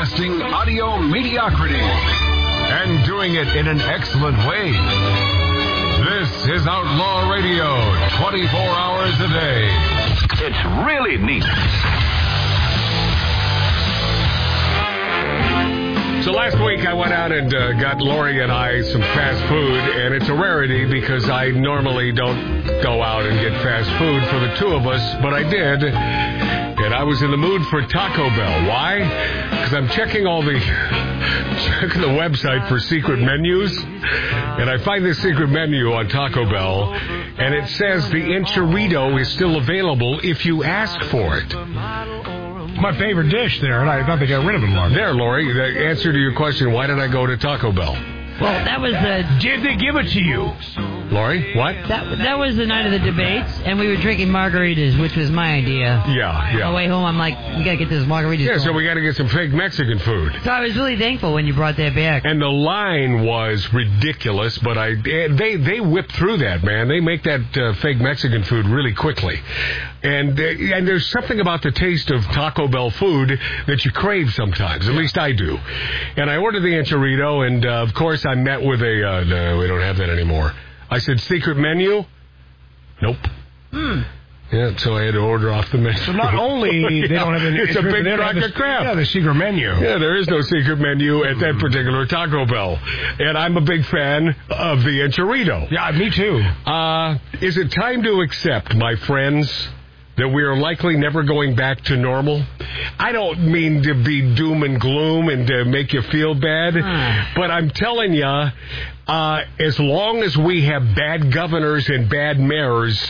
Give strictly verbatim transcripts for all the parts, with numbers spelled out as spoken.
broadcasting audio mediocrity and doing it in an excellent way. This is Outlaw Radio, twenty-four hours a day. It's really neat. So last week I went out and uh, got Lori and I some fast food, and it's a rarity because I normally don't go out and get fast food for the two of us, but I did, and I was in the mood for Taco Bell. Why? Because I'm checking all the checking the website for secret menus, and I find this secret menu on Taco Bell, and it says the enchilada is still available if you ask for it. My favorite dish there, and I thought they got rid of it, Mark. There, Lori, the answer to your question, why did I go to Taco Bell? Well, that was the... Did they give it to you? Lori, what? That that was the night of the debates, and we were drinking margaritas, which was my idea. Yeah, yeah. On the way home, I'm like, we got to get this margaritas Yeah, going. so we got to get some fake Mexican food. So I was really thankful when you brought that back. And the line was ridiculous, but I they they whip through that, man. They make that uh, fake Mexican food really quickly. And uh, and there's something about the taste of Taco Bell food that you crave sometimes. At least I do. And I ordered the enchilada, and uh, of course I met with a, uh, no, we don't have that anymore. I said, secret menu? Nope. Hmm. Yeah, so I had to order off the menu. So not only they don't have any... It's a big crock the, of crap. Yeah, the secret menu. Yeah, there is no secret menu at that particular Taco Bell. And I'm a big fan of the enchilada. Yeah, me too. Uh, is it time to accept, my friends, that we are likely never going back to normal? I don't mean to be doom and gloom and to make you feel bad, uh. but I'm telling you, uh, as long as we have bad governors and bad mayors,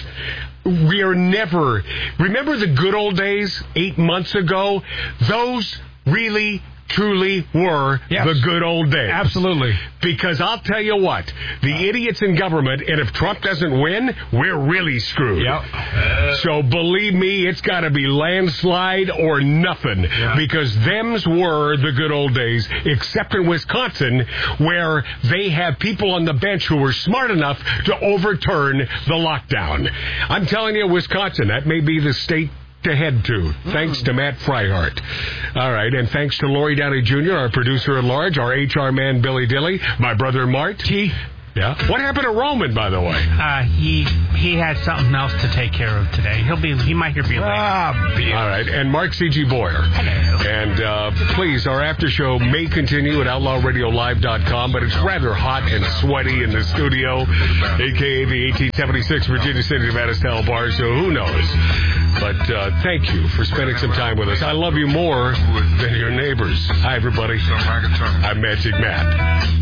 we are never... Remember the good old days eight months ago? Those really... truly were yes. the good old days. Absolutely. Because I'll tell you what, the idiots in government, and if Trump doesn't win, we're really screwed. Yep. Uh, so believe me, it's got to be landslide or nothing. Yeah. Because thems were the good old days, except in Wisconsin, where they have people on the bench who were smart enough to overturn the lockdown. I'm telling you, Wisconsin, that may be the state to head to, thanks to Matt Freihart. All right, and thanks to Lori Downey Junior, our producer at large, our H R man, Billy Dilly, my brother, Mart. T. Yeah. What happened to Roman, by the way? Uh, he he had something else to take care of today. He'll be he might hear be late. Ah, all right, and Mark C G Boyer. Hello. And uh, please, our after show may continue at outlaw radio live dot com, but it's rather hot and sweaty in the studio, a k a the eighteen seventy-six Virginia City, Nevada style bar. So who knows? But uh, thank you for spending some time with us. I love you more than your neighbors. Hi, everybody. I'm Magic Matt.